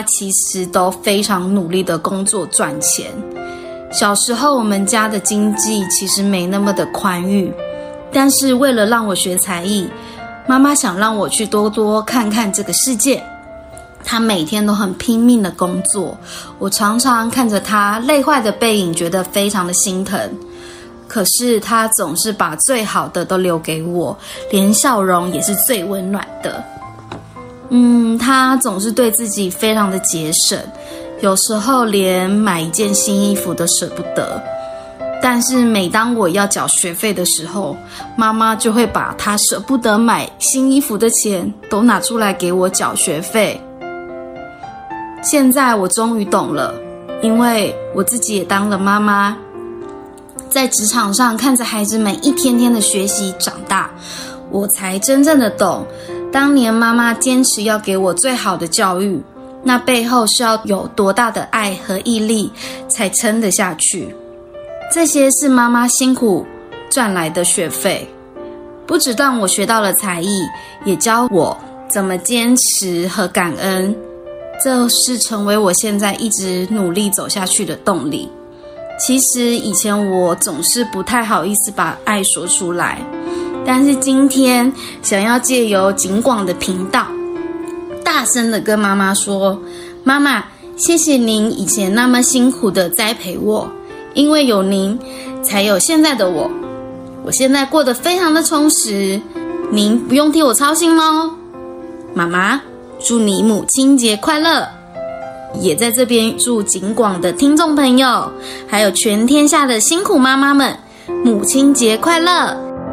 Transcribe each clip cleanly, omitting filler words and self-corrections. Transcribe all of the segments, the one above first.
其实都非常努力的工作赚钱。小时候我们家的经济其实没那么的宽裕，但是为了让我学才艺，妈妈想让我去多多看看这个世界。她每天都很拼命的工作，我常常看着她累坏的背影，觉得非常的心疼。可是她总是把最好的都留给我，连笑容也是最温暖的。她总是对自己非常的节省，有时候连买一件新衣服都舍不得。但是每当我要缴学费的时候，妈妈就会把她舍不得买新衣服的钱都拿出来给我缴学费。现在我终于懂了，因为我自己也当了妈妈，在职场上看着孩子们一天天的学习长大，我才真正的懂，当年妈妈坚持要给我最好的教育，那背后是要有多大的爱和毅力才撑得下去。这些是妈妈辛苦赚来的学费，不只让我学到了才艺，也教我怎么坚持和感恩，这是成为我现在一直努力走下去的动力。其实以前我总是不太好意思把爱说出来，但是今天想要借由景广的频道，大声的跟妈妈说，妈妈，谢谢您以前那么辛苦的栽培我，因为有您才有现在的我，我现在过得非常的充实，您不用替我操心哦。妈妈，祝你母亲节快乐！也在这边祝景广的听众朋友，还有全天下的辛苦妈妈们，母亲节快乐！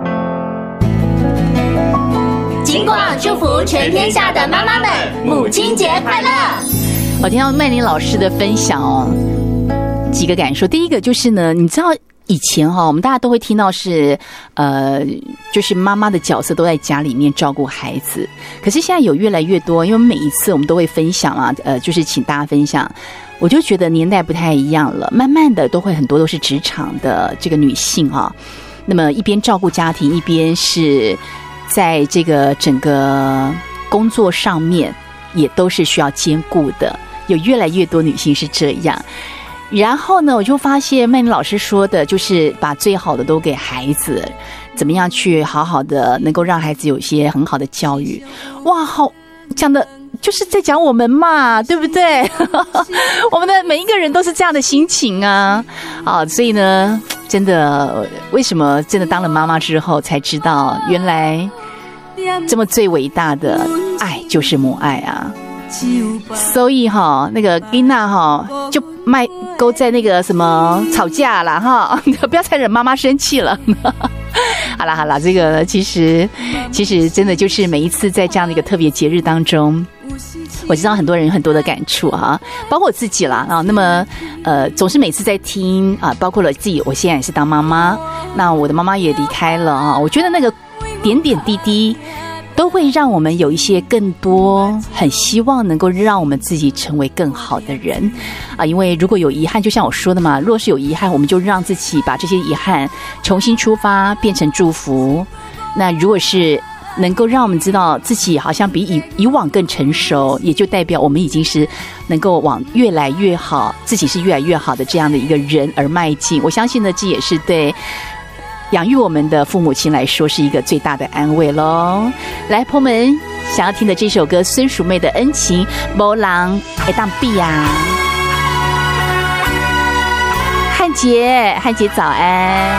景广祝福全天下的妈妈们，母亲节快乐！ 我听到曼玲老师的分享哦，几个感受。第一个就是呢，你知道以前我们大家都会听到是就是妈妈的角色都在家里面照顾孩子，可是现在有越来越多，因为每一次我们都会分享嘛，就是请大家分享，我就觉得年代不太一样了，慢慢的都会很多都是职场的这个女性那么一边照顾家庭，一边是在这个整个工作上面也都是需要兼顾的，有越来越多女性是这样。然后呢，我就发现曼玲老师说的就是把最好的都给孩子，怎么样去好好的能够让孩子有一些很好的教育。哇，好讲的就是在讲我们嘛，对不对？我们的每一个人都是这样的心情啊，所以呢，真的为什么真的当了妈妈之后才知道，原来这么最伟大的爱就是母爱啊。所以那个囡仔就卖勾在那个什么吵架啦不要再惹妈妈生气了。好啦，这个其实真的就是每一次在这样的一个特别节日当中，我知道很多人有很多的感触包括我自己啦那么总是每次在听包括了自己，我现在也是当妈妈，那我的妈妈也离开了我觉得那个点点滴滴都会让我们有一些更多很希望能够让我们自己成为更好的人因为如果有遗憾，就像我说的嘛，若是有遗憾，我们就让自己把这些遗憾重新出发，变成祝福。那如果是能够让我们知道自己好像比以往更成熟，也就代表我们已经是能够往越来越好，自己是越来越好的这样的一个人而迈进。我相信呢，这也是对养育我们的父母亲来说是一个最大的安慰咯。来，朋友们想要听的这首歌，孙淑妹的《恩情》，没人会当比啊。汉杰早安。